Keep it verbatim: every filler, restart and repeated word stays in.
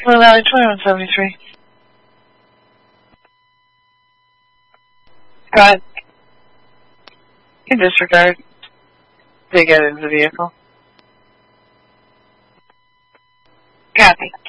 Hello, Valley twenty-one seventy-three. Go ahead. You disregard. They get into the vehicle. Copy.